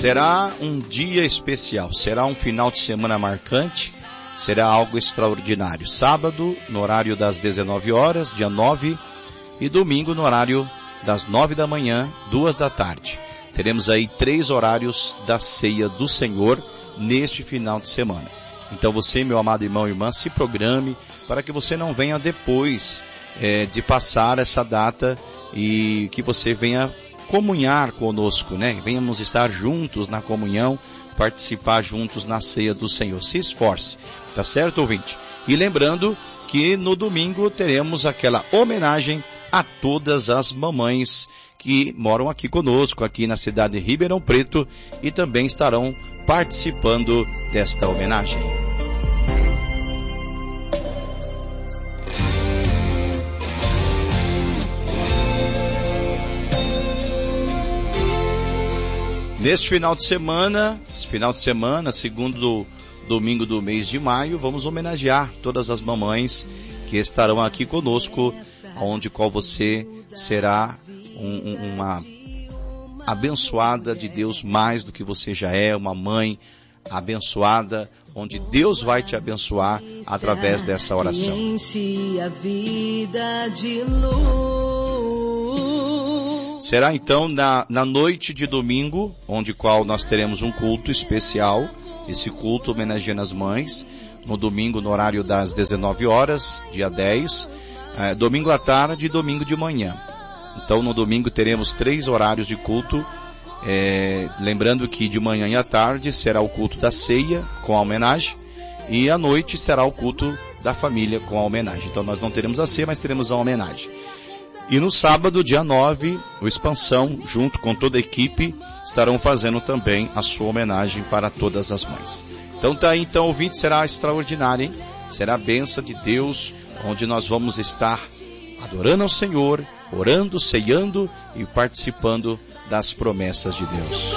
Será um dia especial, será um final de semana marcante, será algo extraordinário. Sábado, no horário das 19 horas, dia 9, e domingo no horário das 9 da manhã, 2 da tarde. Teremos aí 3 horários da ceia do Senhor neste final de semana. Então você, meu amado irmão e irmã, se programe para que você não venha depois de passar essa data e que você venha comunhar conosco, né? Venhamos estar juntos na comunhão, participar juntos na ceia do Senhor. Se esforce, tá certo, ouvinte? E lembrando que no domingo teremos aquela homenagem a todas as mamães que moram aqui conosco, aqui na cidade de Ribeirão Preto, e também estarão participando desta homenagem. Neste final de semana, segundo domingo do mês de maio, vamos homenagear todas as mamães que estarão aqui conosco, onde qual você será uma abençoada de Deus mais do que você já é, uma mãe abençoada, onde Deus vai te abençoar através dessa oração. Será então na noite de domingo, onde qual nós teremos um culto especial, esse culto homenageando as mães, no domingo no horário das 19 horas, dia 10, domingo à tarde e domingo de manhã. Então no domingo teremos 3 horários de culto, lembrando que de manhã e à tarde será o culto da ceia com a homenagem, e à noite será o culto da família com a homenagem. Então nós não teremos a ceia, mas teremos a homenagem. E no sábado, dia 9, o Expansão, junto com toda a equipe, estarão fazendo também a sua homenagem para todas as mães. Então tá aí, então, ouvinte, será extraordinário, hein? Será a bênção de Deus, onde nós vamos estar adorando ao Senhor, orando, ceiando e participando das promessas de Deus.